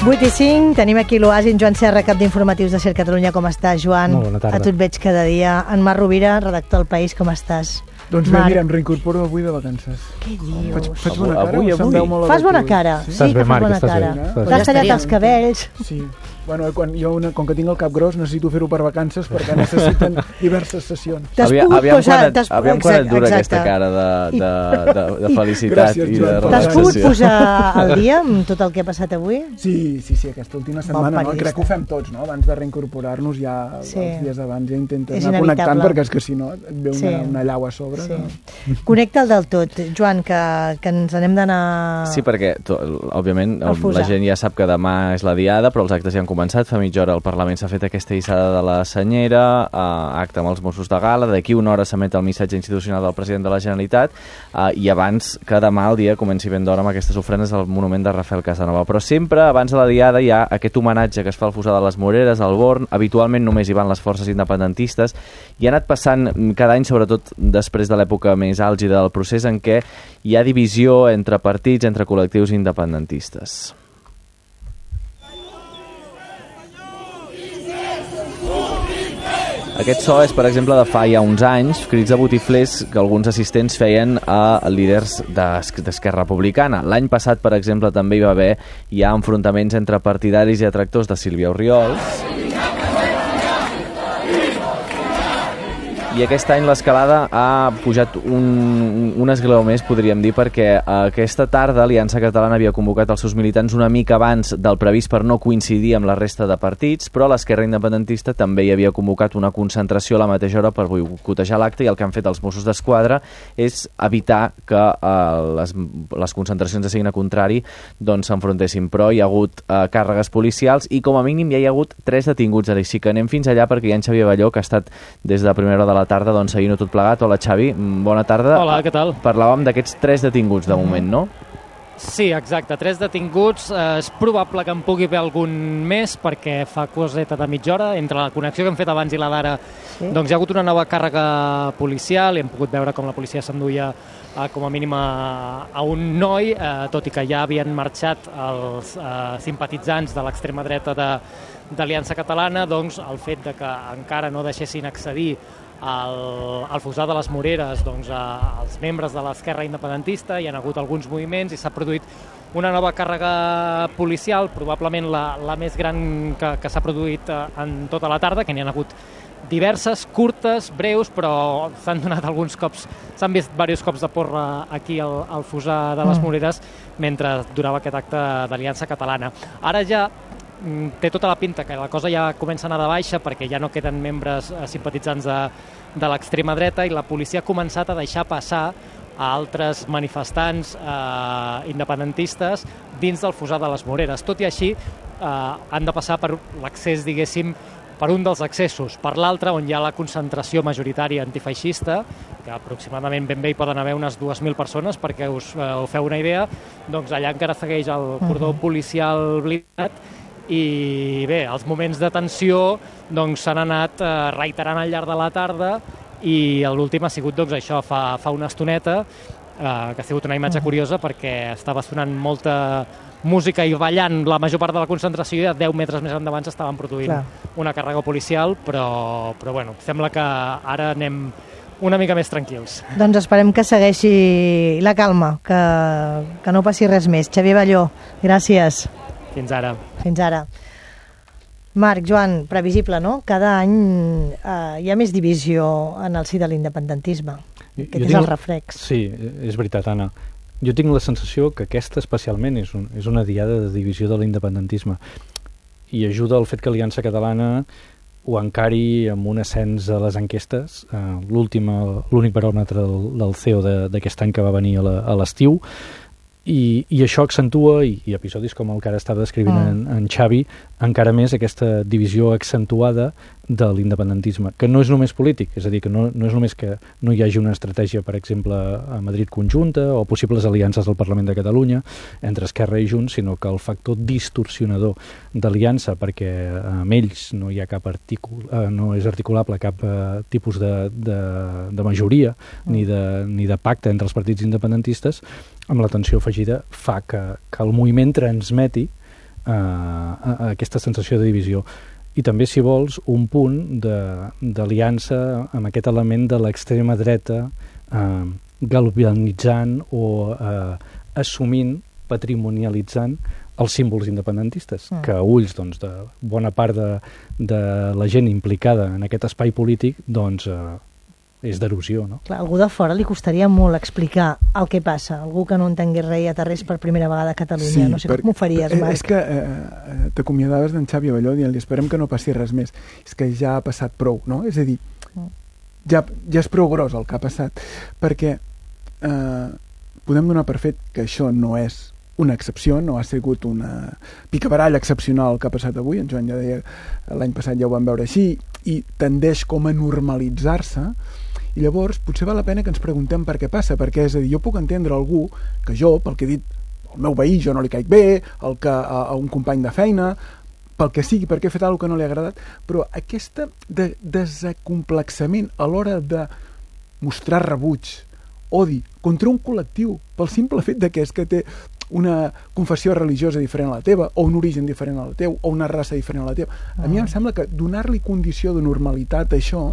8:05, tenim aquí l'Oasi, en Joan Serra, cap d'informatius de Ser Catalunya. Com estàs, Joan? Molt bona tarda. A tu et veig cada dia. En Marc Rovira, redactor del País, com estàs? Doncs bé, mira, em reincorporo avui de vacances. Què dius? Faig bona cara? Avui? Fas bona cara? Sí? Sí, que fas bona cara. T'has tallat els cabells. Sí. Bueno, com que tinc el cap gros, necessito fer-ho per vacances perquè necessiten diverses sessions. Aviam quan et dura aquesta cara de felicitat i de relaxació. T'has pogut posar al dia amb tot el que ha passat avui? Sí, aquesta última setmana, no? Crec que ho fem tots, no? Abans de reincorporar-nos ja els dies d'abans ja intentes anar connectant, perquè és que si no et ve una llau a sobre. Connecta'l del tot, Joan, que ens anem d'anar... Sí, perquè, òbviament, la gent ja sap que demà és la diada, però els actes ja han començat. Fa mitja hora el Parlament s'ha fet aquesta hissada de la senyera, acte amb els Mossos de Gala, d'aquí una hora s'emet el missatge institucional del president de la Generalitat, i abans que demà el dia comenci ben d'hora amb aquestes ofrenes al monument de Rafael Casanova. Però sempre, abans de la diada, hi ha aquest homenatge que es fa al Fossar de les Moreres, al Born. Habitualment només hi van les forces independentistes, i ha anat passant cada any, sobretot després de l'època més àlgida del procés, en què hi ha divisió entre partits, entre col·lectius independentistes. Aquest so és, per exemple, de fa ja uns anys, crits de botiflers que alguns assistents feien a líders d'Esquerra Republicana. L'any passat, per exemple, també hi va haver ja enfrontaments entre partidaris i detractors de Sílvia Orriols. I aquest any l'escalada ha pujat un esglaó més, podríem dir, perquè aquesta tarda Aliança Catalana havia convocat els seus militants una mica abans del previst per no coincidir amb la resta de partits, però l'Esquerra Independentista també hi havia convocat una concentració a la mateixa hora per boicotejar l'acte, i el que han fet els Mossos d'Esquadra és evitar que les concentracions de signe contrari s'enfrontessin. Però hi ha hagut càrregues policials i com a mínim ja hi ha hagut 3 detinguts. Ara sí que anem fins allà perquè hi ha en Xavier Balló, que ha estat des de primera hora de la tarda seguint-ho tot plegat. Hola, Xavi, bona tarda. Hola, què tal? Parlàvem d'aquests 3 detinguts de moment, no? Sí, exacte, 3 detinguts. És probable que en pugui haver algun més perquè fa coseta de mitja hora. Entre la connexió que hem fet abans i la d'ara, doncs hi ha hagut una nova càrrega policial i hem pogut veure com la policia s'enduia com a mínim a un noi, tot i que ja havien marxat els simpatitzants de l'extrema dreta d'Aliança Catalana. Doncs el fet de que encara no deixessin accedir al Fossar de les Moreres als membres de l'Esquerra Independentista, hi ha hagut alguns moviments i s'ha produït una nova càrrega policial, probablement la més gran que s'ha produït en tota la tarda, que n'hi ha hagut diverses, curtes, breus, però s'han donat alguns cops, s'han vist diversos cops de porra aquí al Fossar de les Moreres mentre durava aquest acte d'Aliança Catalana. Ara ja té tota la pinta que la cosa ja comença a anar de baixa perquè ja no queden membres simpatitzants de l'extrema dreta i la policia ha començat a deixar passar a altres manifestants independentistes dins del Fossar de les Moreres. Tot i així, han de passar per l'accés, diguéssim, per un dels accessos. Per l'altre, on hi ha la concentració majoritària antifeixista, que aproximadament ben bé hi poden haver unes 2.000 persones, perquè us feu una idea, doncs allà encara segueix el cordó policial blindat. I bé, els moments de tensió s'han anat reiterant al llarg de la tarda i l'últim ha sigut això fa una estoneta, que ha sigut una imatge curiosa perquè estava sonant molta música i ballant la major part de la concentració i a 10 metres més endavant s'estaven produint una càrrega policial, però bueno, sembla que ara anem una mica més tranquils. Doncs esperem que segueixi la calma, que no passi res més. Xavier Balló, gràcies. Fins ara. Fins ara. Marc, Joan, previsible, no? Cada any hi ha més divisió en el si de l'independentisme. Aquest és el reflex. Sí, és veritat, Anna. Jo tinc la sensació que aquesta especialment és una diada de divisió de l'independentisme i ajuda el fet que Aliança Catalana ho encari amb un ascens a les enquestes, l'únic baròmetre del CEO d'aquest any que va venir a l'estiu, i això accentua, i episodis com el que ara estava descrivint en Xavi, encara més aquesta divisió accentuada de l'independentisme, que no és només polític, és a dir, que no és només que no hi hagi una estratègia, per exemple, a Madrid conjunta o possibles aliances del Parlament de Catalunya entre Esquerra i Junts, sinó que el factor distorsionador d'aliança, perquè amb ells no hi ha cap no és articulable cap tipus de majoria ni de pacte entre els partits independentistes, amb la tensió afegida fa que el moviment transmeti aquesta sensació de divisió. I també, si vols, un punt d'aliança amb aquest element de l'extrema dreta galvanitzant o assumint, patrimonialitzant els símbols independentistes, que a ulls doncs, de bona part de la gent implicada en aquest espai polític doncs, és d'erosió. No? Clar, algú de fora li costaria molt explicar el que passa, algú que no entengués res i aterrés per primera vegada a Catalunya. Sí, no sé com ho faries, Marc. És que t'acomiadaves d'en Xavi Abelló dient-li esperem que no passi res més. És que ja ha passat prou, no? És a dir, ja és prou gros el que ha passat, perquè podem donar per fet que això no és una excepció, no ha sigut una picabaralla excepcional que ha passat avui. En Joan ja deia, l'any passat ja ho vam veure així, i tendeix com a normalitzar-se, i llavors potser val la pena que ens preguntem per què passa, perquè és a dir, jo puc entendre algú que jo, pel que he dit, el meu veí jo no li caic bé, a un company de feina, pel que sigui, perquè he fet alguna cosa que no li ha agradat, però aquest desacomplexament a l'hora de mostrar rebuig, odi, contra un col·lectiu, pel simple fet de que és que té una confessió religiosa diferent a la teva, o un origen diferent a la teva, o una raça diferent a la teva. A mi em sembla que donar-li condició de normalitat a això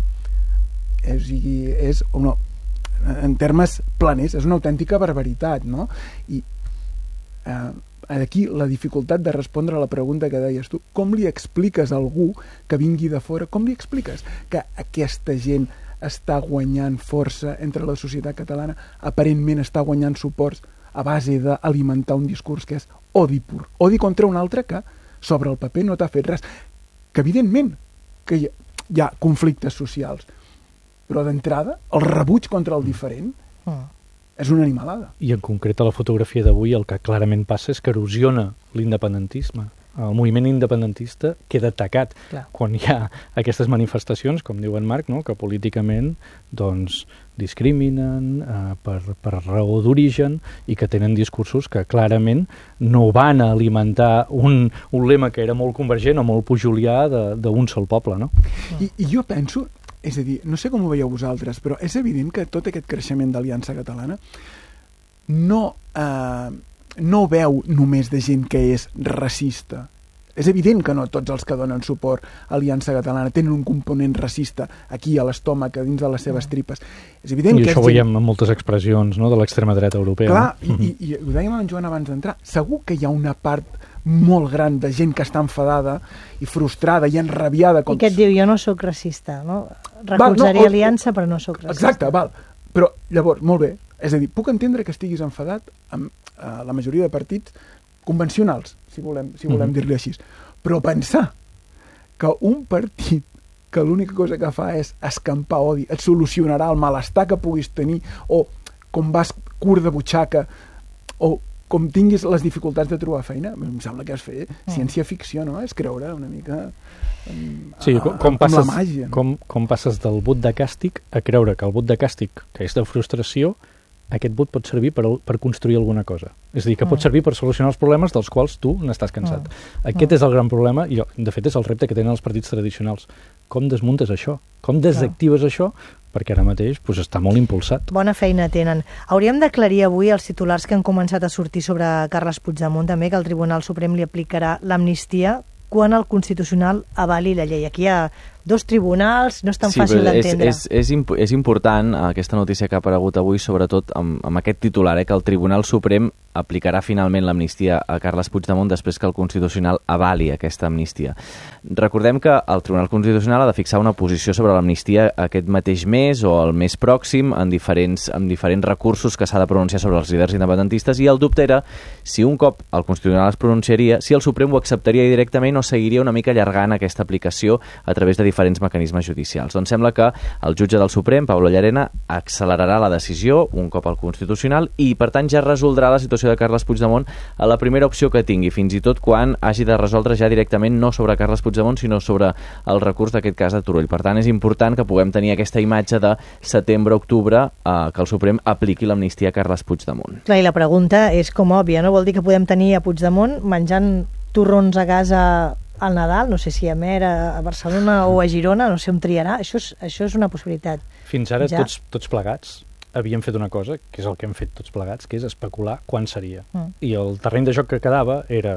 és una, en termes planers, és una autèntica barbaritat, no? I aquí la dificultat de respondre a la pregunta que deies tu, com li expliques a algú que vingui de fora, com li expliques que aquesta gent està guanyant força entre la societat catalana, aparentment està guanyant suports a base d'alimentar un discurs que és odi pur, odi contra un altre que sobre el paper no t'ha fet res, que evidentment que hi ha conflictes socials, però d'entrada el rebuig contra el diferent és una animalada. I en concret a la fotografia d'avui el que clarament passa és que erosiona l'independentisme. El moviment independentista queda atacat quan hi ha aquestes manifestacions, com diu en Marc, no? Que políticament doncs, discriminen per raó d'origen i que tenen discursos que clarament no van a alimentar un lema que era molt convergent o molt pujolià d'un sol poble. No? I jo penso, és a dir, no sé com ho veieu vosaltres, però és evident que tot aquest creixement d'Aliança Catalana no veu només de gent que és racista. És evident que no tots els que donen suport a Aliança Catalana tenen un component racista aquí a l'estómac, dins de les seves tripes. És evident I que això ho veiem en moltes expressions, no?, de l'extrema dreta europea. Clar, i ho dèiem en Joan abans d'entrar, segur que hi ha una part molt gran de gent que està enfadada i frustrada i enrabiada. I que et diu, jo no sóc racista, no? Recolzaré Aliança, però no sóc racista. Exacte, val. Però, llavors, molt bé, és a dir, puc entendre que estiguis enfadat amb la majoria de partits convencionals, si volem dir-li així. Però pensar que un partit que l'única cosa que fa és escampar odi, et solucionarà el malestar que puguis tenir, o com vas curt de butxaca, o com tinguis les dificultats de trobar feina, em sembla que és fer ciència-ficció, no? És creure una mica amb la màgia. Com passes del vot de càstig a creure que el vot de càstig, que és de frustració, aquest vot pot servir per construir alguna cosa. És a dir, que pot servir per solucionar els problemes dels quals tu n'estàs cansat. Aquest és el gran problema i, de fet, és el repte que tenen els partits tradicionals. Com desmuntes això? Com desactives això? Perquè ara mateix està molt impulsat. Bona feina tenen. Hauríem d'aclarir avui els titulars que han començat a sortir sobre Carles Puigdemont, també, que el Tribunal Suprem li aplicarà l'amnistia quan el Constitucional avali la llei. Aquí hi ha dos tribunals, no és tan fàcil d'entendre. És important aquesta notícia que ha aparegut avui, sobretot amb aquest titular, que el Tribunal Suprem aplicarà finalment l'amnistia a Carles Puigdemont després que el Constitucional avali aquesta amnistia. Recordem que el Tribunal Constitucional ha de fixar una posició sobre l'amnistia aquest mateix mes o el mes pròxim amb diferents recursos que s'ha de pronunciar sobre els líders independentistes, i el dubte era si un cop el Constitucional es pronunciaria, si el Suprem ho acceptaria directament o seguiria una mica allargant aquesta aplicació a través de diferents mecanismes judicials. Doncs sembla que el jutge del Suprem, Pablo Llarena, accelerarà la decisió un cop al Constitucional i, per tant, ja resoldrà la situació de Carles Puigdemont a la primera opció que tingui, fins i tot quan hagi de resoldre ja directament no sobre Carles Puigdemont, sinó sobre el recurs d'aquest cas de Turull. Per tant, és important que puguem tenir aquesta imatge de setembre-octubre que el Suprem apliqui l'amnistia a Carles Puigdemont. Clar, i la pregunta és com òbvia, no? Vol dir que podem tenir a Puigdemont menjant torrons a casa al Nadal, no sé si a Mer, a Barcelona o a Girona, no sé on triarà. Això és una possibilitat. Fins ara tots plegats havíem fet una cosa, que és el que hem fet tots plegats, que és especular quan seria. I el terreny de joc que quedava era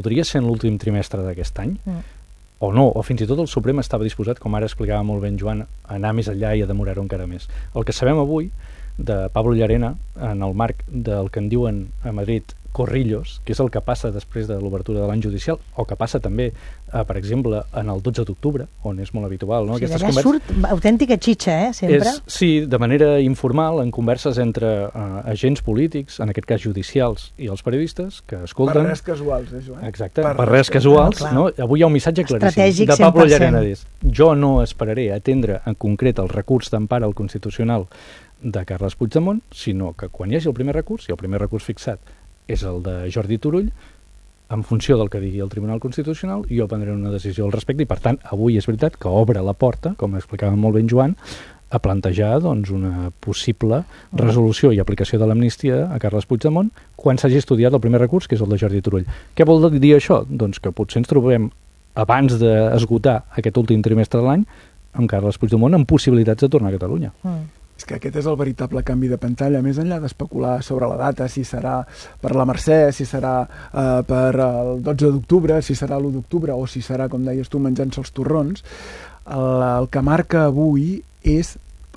podria ser en l'últim trimestre d'aquest any, o no, o fins i tot el Suprem estava disposat, com ara explicava molt ben Joan, a anar més enllà i a demorar-ho encara més. El que sabem avui de Pablo Llarena, en el marc del que en diuen a Madrid corrillos, que és el que passa després de l'obertura de l'any judicial, o que passa també, per exemple, en el 12 d'octubre, on és molt habitual. No? O sigui, d'allà surt autèntica xitxa, sempre? Sí, de manera informal, en converses entre agents polítics, en aquest cas judicials, i els periodistes, que escolten... Per res casuals, Joan? Exacte, per res casuals. No? Avui hi ha un missatge claríssim de Pablo Llarena. Jo no esperaré a atendre en concret el recurs d'empara al Constitucional de Carles Puigdemont, sinó que quan hi hagi el primer recurs, i el primer recurs fixat és el de Jordi Turull, en funció del que digui el Tribunal Constitucional, jo prendré una decisió al respecte, i per tant, avui és veritat que obre la porta, com explicava molt ben Joan, a plantejar doncs, una possible resolució i aplicació de l'amnistia a Carles Puigdemont quan s'hagi estudiat el primer recurs, que és el de Jordi Turull. Què vol dir això? Doncs que potser ens trobem, abans d'esgotar aquest últim trimestre de l'any, amb Carles Puigdemont amb possibilitats de tornar a Catalunya. És que aquest és el veritable canvi de pantalla, més enllà d'especular sobre la data, si serà per la Mercè, si serà per el 12 d'octubre, si serà l'1 d'octubre, o si serà, com deies tu, menjant-se els torrons. El que marca avui és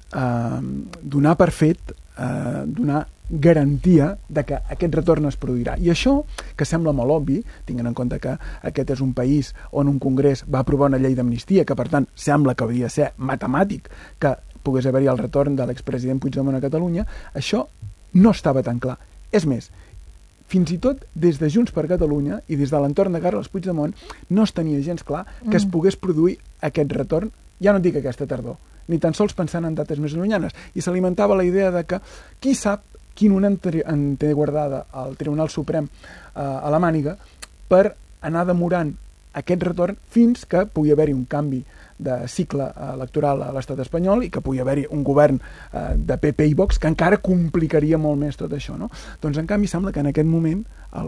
donar per fet, donar garantia de que aquest retorn es produirà. I això, que sembla molt obvi, tinguent en compte que aquest és un país on un congrés va aprovar una llei d'amnistia, que per tant sembla que hauria de ser matemàtic, que pogués haver-hi el retorn de l'expresident Puigdemont a Catalunya, això no estava tan clar. És més, fins i tot des de Junts per Catalunya i des de l'entorn de Carles Puigdemont no es tenia gens clar que es pogués produir aquest retorn, ja no dic aquesta tardor, ni tan sols pensant en dates més llunyanes, i s'alimentava la idea de que qui sap quin un en té guardada al Tribunal Suprem a la màniga per anar demorant aquest retorn fins que pugui haver-hi un canvi de cicle electoral a l'estat espanyol i que pugui haver-hi un govern de PP i Vox que encara complicaria molt més tot això, no? Doncs en canvi sembla que en aquest moment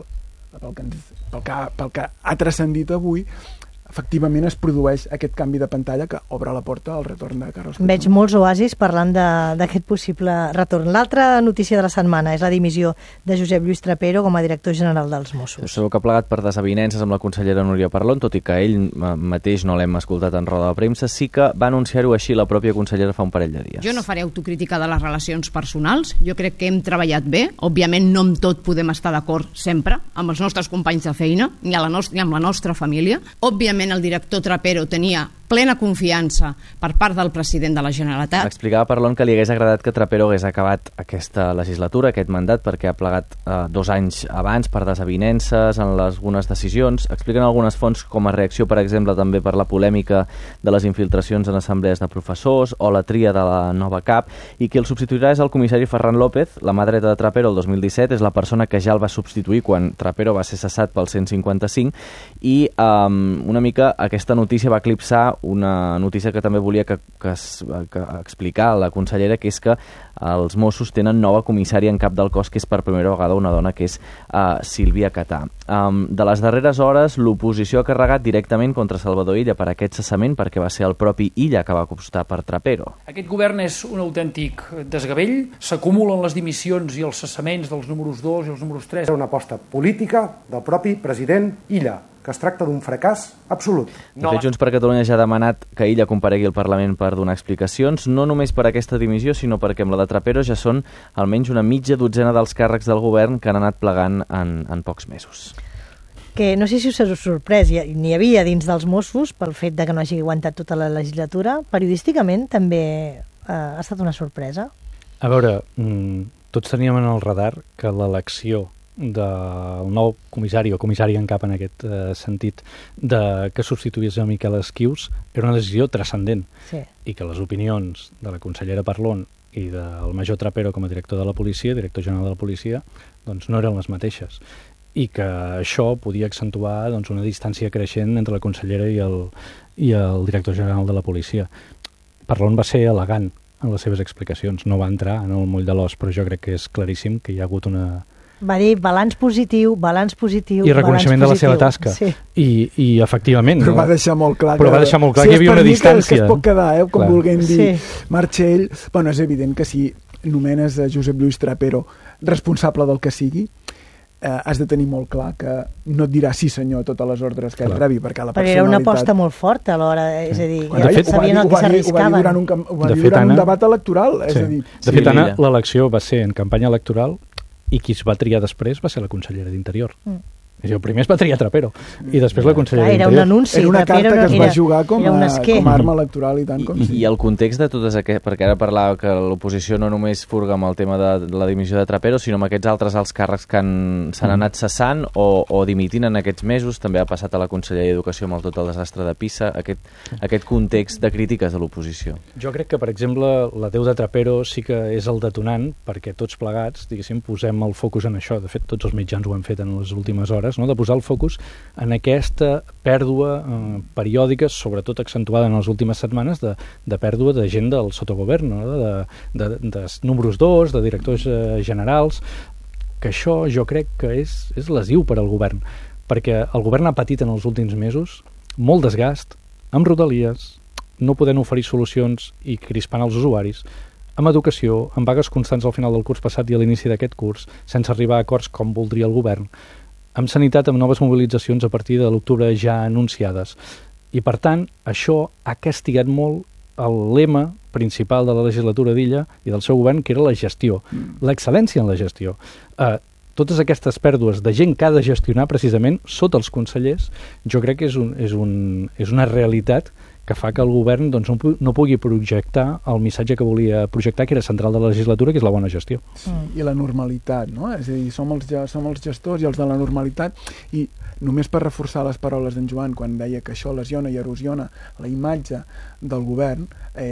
pel que ha transcendit avui, efectivament es produeix aquest canvi de pantalla que obre la porta al retorn de Carles Puigdemont. Veig molts oasis parlant d'aquest possible retorn. L'altra notícia de la setmana és la dimissió de Josep Lluís Trapero com a director general dels Mossos. Sabeu que ha plegat per desavinences amb la consellera Núria Parlon, tot i que ell mateix no l'hem escoltat en roda de premsa, sí que va anunciar-ho així la pròpia consellera fa un parell de dies. Jo no faré autocrítica de les relacions personals, jo crec que hem treballat bé, òbviament no amb tot podem estar d'acord sempre, amb els nostres companys de feina, ni amb la nostra família. Òbviament el director Trapero tenia plena confiança per part del president de la Generalitat. Explicava Parlon que li hagués agradat que Trapero hagués acabat aquesta legislatura, aquest mandat, perquè ha plegat 2 anys abans per desavinences en algunes decisions. Expliquen algunes fonts com a reacció, per exemple, també per la polèmica de les infiltracions en assemblees de professors o la tria de la nova CAP, i qui el substituirà és el comissari Ferran López, la mà dreta de Trapero el 2017, és la persona que ja el va substituir quan Trapero va ser cessat pel 155, i una mica aquesta notícia va eclipsar una notícia que també volia que explicar la consellera, que és que els Mossos tenen nova comissària en cap del cos, que és per primera vegada una dona, que és Sílvia Catà. De les darreres hores, l'oposició ha carregat directament contra Salvador Illa per aquest cessament, perquè va ser el propi Illa que va apostar per Trapero. Aquest govern és un autèntic desgavell, s'acumulen les dimissions i els cessaments dels números 2 i els números 3. Una aposta política del propi president Illa, que es tracta d'un fracàs absolut. De fet, Junts per Catalunya ja ha demanat que Illa comparegui al Parlament per donar explicacions, no només per aquesta dimissió, sinó perquè amb la de Trapero ja són almenys una mitja dotzena dels càrrecs del govern que han anat plegant en pocs mesos. Que no sé si us ha sorprès, n'hi havia dins dels Mossos pel fet de que no hagi aguantat tota la legislatura. Periodísticament també ha estat una sorpresa. A veure, tots teníem en el radar que l'elecció del nou comissari o comissari en cap en aquest sentit que substituís a Miquel Esquius era una decisió transcendent, sí. I que les opinions de la consellera Parlon i del major Trapero com a director de la policia, director general de la policia, doncs no eren les mateixes, i que això podia accentuar doncs, una distància creixent entre la consellera i el director general de la policia. Parlon va ser elegant en les seves explicacions, no va entrar en el moll de l'os, però jo crec que és claríssim que hi ha hagut una... Va dir balanç positiu, i reconeixement de la seva tasca, sí. I efectivament però va deixar molt clar que hi havia una distància, que es pot quedar, com clar. Vulguem dir, sí. Marxa ell. Bueno, és evident que si nomenes a Josep Lluís Trapero responsable del que sigui, has de tenir molt clar que no et dirà sí senyor a totes les ordres que et rebi, perquè la Però personalitat... era una aposta molt forta alhora, és a dir, De fet, sabien el que s'arriscaven. Ho va dir durant un debat electoral, és a dir... De fet, Anna, l'elecció va ser en campanya electoral i qui es va triar després va ser la consellera d'Interior. És a dir, primer es va triar Trapero i després la consellera d'Interior. Era un anunci. Era una carta que es va jugar com a arma electoral i tant com I el context de totes aquestes... Perquè ara parlava que l'oposició no només furga amb el tema de la dimissió de Trapero, sinó amb aquests altres alts càrrecs que s'han anat cessant o dimitint en aquests mesos. També ha passat a la Conselleria d'Educació amb tot el desastre de Pisa, aquest context de crítiques de l'oposició. Jo crec que, per exemple, la Déu de Trapero sí que és el detonant perquè tots plegats, diguéssim, posem el focus en això. De fet, tots els mitjans ho han fet en les últimes hores, no? De posar el focus en aquesta pèrdua periòdica, sobretot accentuada en les últimes setmanes, de pèrdua de gent del sotogovern, no? de números 2, de directors generals, que això jo crec que és lesiu per al govern, perquè el govern ha patit en els últims mesos molt desgast, amb rodalies, no podent oferir solucions i crispant els usuaris, amb educació, amb vagues constants al final del curs passat i a l'inici d'aquest curs, sense arribar a acords com voldria el govern, amb sanitat, amb noves mobilitzacions a partir de l'octubre ja anunciades. I, per tant, això ha castigat molt el lema principal de la legislatura d'Illa i del seu govern, que era la gestió, l'excel·lència en la gestió. Totes aquestes pèrdues de gent que ha de gestionar precisament sota els consellers, jo crec que és una realitat que fa que el govern doncs, no pugui projectar el missatge que volia projectar, que era central de la legislatura, que és la bona gestió. Sí, i la normalitat, no? És a dir, som els gestors i els de la normalitat, i només per reforçar les paraules d'en Joan, quan deia que això lesiona i erosiona la imatge del govern,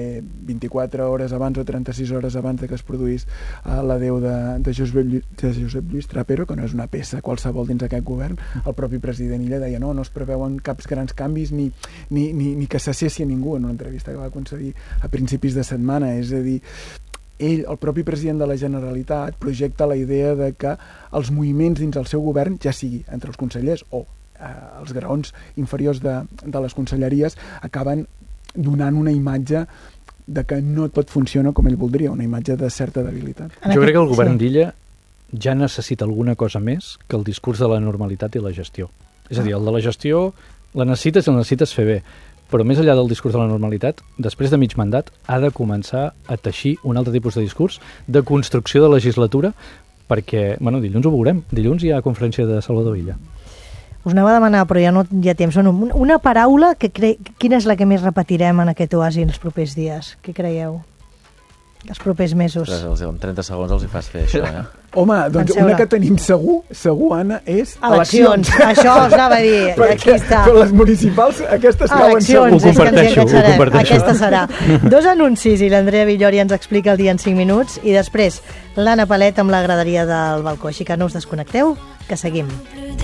24 hores abans o 36 hores abans que es produís la Déu de Josep Lluís Trapero, que no és una peça qualsevol dins aquest govern, el propi president Illa deia no es preveuen caps grans canvis ni que s'assessi a ningú, en una entrevista que va concedir a principis de setmana. És a dir, ell, el propi president de la Generalitat, projecta la idea de que els moviments dins el seu govern, ja sigui entre els consellers o els graons inferiors de les conselleries, acaben donant una imatge de que no tot funciona com ell voldria, una imatge de certa debilitat. Jo crec que el govern d'Illa ja necessita alguna cosa més que el discurs de la normalitat i la gestió. És a dir, el de la gestió la necessites fer bé, però més enllà del discurs de la normalitat, després de mig mandat ha de començar a teixir un altre tipus de discurs de construcció de legislatura, perquè, dilluns ho veurem. Dilluns hi ha conferència de Salvador Illa. Us anava a demanar, però ja no hi ha temps. Una paraula, quina és la que més repetirem en aquest oasi els propers dies? Què creieu? Els propers mesos. En 30 segons els hi fas fer això, Home, doncs una que tenim segur, Anna, és eleccions. Això us anava a dir. Aquí està. Però les municipals, aquestes cauen segur. Ho comparteixo. Aquesta serà. 2 anuncis i l'Andrea Villori ens explica el dia en 5 minuts i després l'Anna Palet amb la graderia del balcó. Així que no us desconnecteu, que seguim.